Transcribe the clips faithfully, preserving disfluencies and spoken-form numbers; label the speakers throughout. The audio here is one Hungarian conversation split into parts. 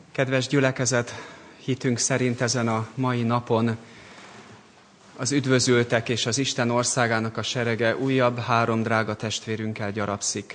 Speaker 1: Kedves gyülekezet, hitünk szerint ezen a mai napon az üdvözültek és az Isten országának a serege újabb három drága testvérünkkel gyarapszik.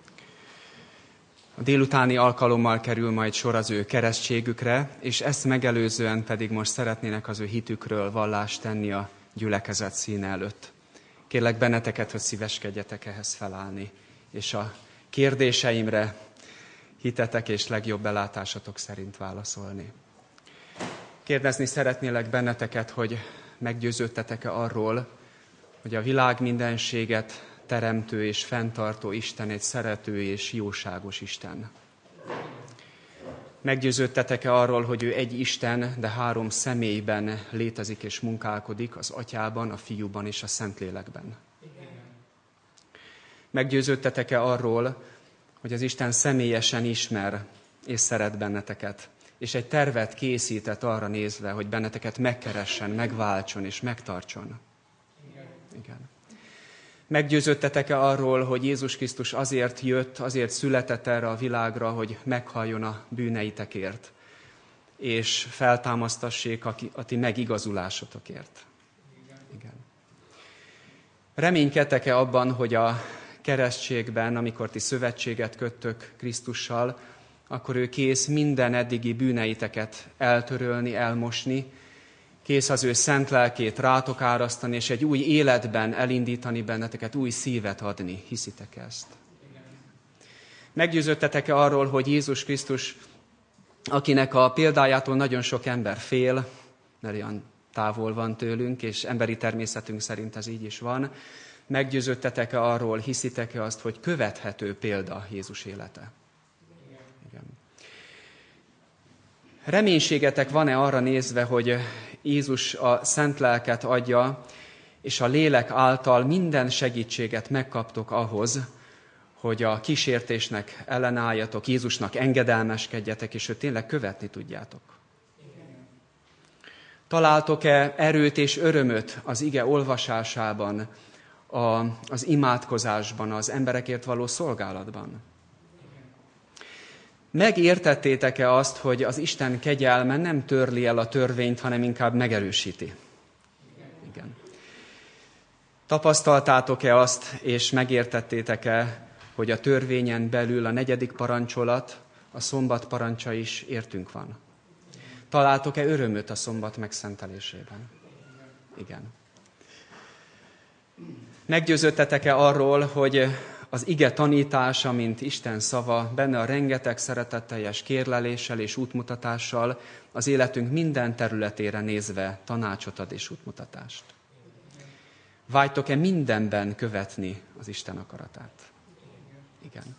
Speaker 1: A délutáni alkalommal kerül majd sor az ő keresztségükre, és ezt megelőzően pedig most szeretnének az ő hitükről vallást tenni a gyülekezet színe előtt. Kérlek benneteket, hogy szíveskedjetek ehhez felállni, és a kérdéseimre hitetek és legjobb belátásatok szerint válaszolni. Kérdezni szeretnélek benneteket, hogy meggyőződtetek-e arról, hogy a világ mindenséget teremtő és fenntartó Isten egy szerető és jóságos Isten. Meggyőződtetek-e arról, hogy ő egy Isten, de három személyben létezik és munkálkodik, az Atyában, a Fiúban és a Szentlélekben? Meggyőződtetek-e arról, hogy az Isten személyesen ismer és szeret benneteket, és egy tervet készített arra nézve, hogy benneteket megkeressen, megváltson és megtartson? Igen. Igen. Meggyőződtetek-e arról, hogy Jézus Krisztus azért jött, azért született erre a világra, hogy meghalljon a bűneitekért, és feltámasztassék a, a ti megigazulásotokért? Igen. Igen. Reménykedtek-e abban, hogy a keresztségben, amikor ti szövetséget köttök Krisztussal, akkor ő kész minden eddigi bűneiteket eltörölni, elmosni, kész az ő szent lelkét rátok árasztani, és egy új életben elindítani benneteket, új szívet adni. Hiszitek ezt? Meggyőződtetek-e arról, hogy Jézus Krisztus, akinek a példájától nagyon sok ember fél, mert olyan távol van tőlünk, és emberi természetünk szerint ez így is van, meggyőződtetek-e arról, hiszitek-e azt, hogy követhető példa Jézus élete? Igen. Reménységetek van-e arra nézve, hogy Jézus a szent lelket adja, és a lélek által minden segítséget megkaptok ahhoz, hogy a kísértésnek ellenálljatok, Jézusnak engedelmeskedjetek, és őt tényleg követni tudjátok? Találtok-e erőt és örömöt az ige olvasásában, A, az imádkozásban, az emberekért való szolgálatban? Megértettétek-e azt, hogy az Isten kegyelme nem törli el a törvényt, hanem inkább megerősíti? Igen. Tapasztaltátok-e azt, és megértettétek-e, hogy a törvényen belül a negyedik parancsolat, a szombat parancsa is értünk van? Találtok-e örömöt a szombat megszentelésében? Igen. Meggyőződtetek-e arról, hogy az ige tanítása, mint Isten szava, benne a rengeteg szeretetteljes kérleléssel és útmutatással az életünk minden területére nézve tanácsot ad és útmutatást? Vágytok-e mindenben követni az Isten akaratát? Igen.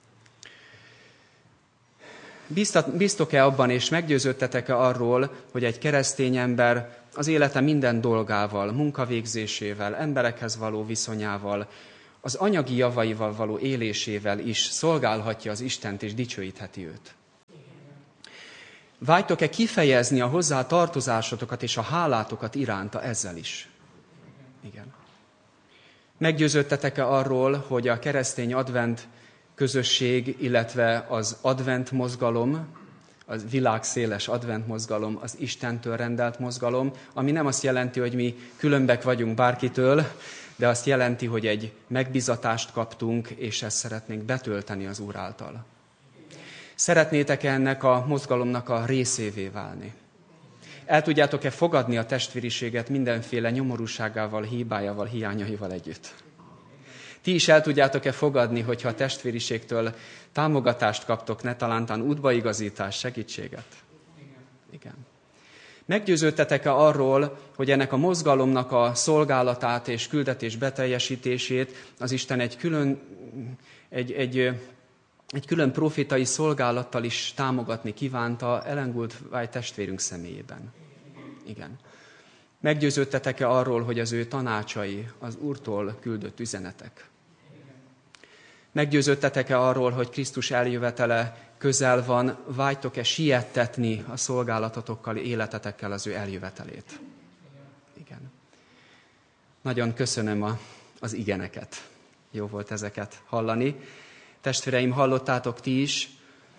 Speaker 1: Bíztok-e abban és meggyőződtetek-e arról, hogy egy keresztény ember az élete minden dolgával, munkavégzésével, emberekhez való viszonyával, az anyagi javaival való élésével is szolgálhatja az Istent és dicsőítheti őt? Vágytok-e kifejezni a hozzá tartozásotokat és a hálátokat iránta ezzel is? Igen. Meggyőződtetek-e arról, hogy a keresztény advent közösség, illetve az advent mozgalom, a világszéles advent mozgalom, az Istentől rendelt mozgalom, ami nem azt jelenti, hogy mi különbek vagyunk bárkitől, de azt jelenti, hogy egy megbizatást kaptunk, és ezt szeretnénk betölteni az Úr által. Szeretnétek ennek a mozgalomnak a részévé válni? El tudjátok-e fogadni a testvériséget mindenféle nyomorúságával, hibájával, hiányaival együtt? Ti is el tudjátok-e fogadni, hogyha a testvériségtől támogatást kaptok, ne talántán útbaigazítást, segítséget? Igen. Igen. Meggyőződtetek-e arról, hogy ennek a mozgalomnak a szolgálatát és küldetés beteljesítését az Isten egy külön, egy, egy, egy külön profétai szolgálattal is támogatni kívánta Ellen G. White testvérünk személyében? Igen. Meggyőződtetek-e arról, hogy az ő tanácsai az Úrtól küldött üzenetek? Meggyőződtetek-e arról, hogy Krisztus eljövetele közel van, vágytok-e siettetni a szolgálatotokkal, életetekkel az ő eljövetelét? Igen. Nagyon köszönöm a, az igeneket. Jó volt ezeket hallani. Testvéreim, hallottátok ti is,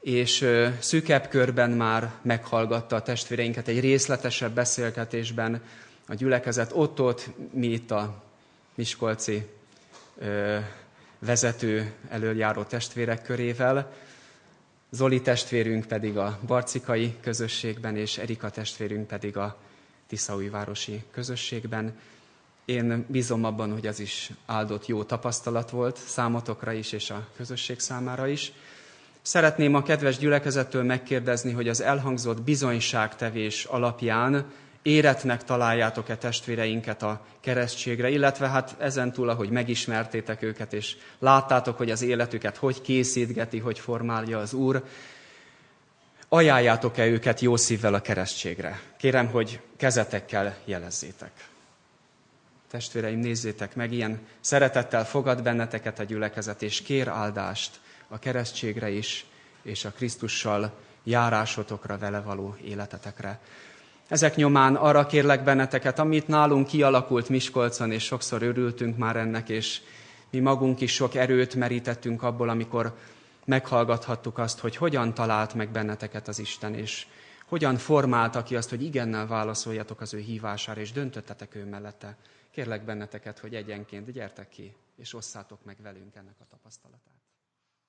Speaker 1: és szűkebb körben már meghallgatta a testvéreinket egy részletesebb beszélgetésben a gyülekezet. Ott-ott mi itt a miskolci ö, vezető elöljáró testvérek körével, Zoli testvérünk pedig a barcikai közösségben, és Erika testvérünk pedig a tiszaújvárosi közösségben. Én bízom abban, hogy ez is áldott jó tapasztalat volt számotokra is, és a közösség számára is. Szeretném a kedves gyülekezettől megkérdezni, hogy az elhangzott bizonyságtevés alapján éretnek találjátok-e testvéreinket a keresztségre, illetve hát ezentúl, ahogy megismertétek őket, és láttátok, hogy az életüket hogy készítgeti, hogy formálja az Úr, ajánljátok-e őket jó szívvel a keresztségre? Kérem, hogy kezetekkel jelezzétek. Testvéreim, nézzétek meg, ilyen szeretettel fogad benneteket a gyülekezet, és kér áldást a keresztségre is, és a Krisztussal járásotokra, vele való életetekre. Ezek nyomán arra kérlek benneteket, amit nálunk kialakult Miskolcon, és sokszor örültünk már ennek, és mi magunk is sok erőt merítettünk abból, amikor meghallgathattuk azt, hogy hogyan talált meg benneteket az Isten, és hogyan formálta ki azt, hogy igennel válaszoljatok az ő hívására, és döntöttetek ő mellette. Kérlek benneteket, hogy egyenként gyertek ki, és osszátok meg velünk ennek a tapasztalatát.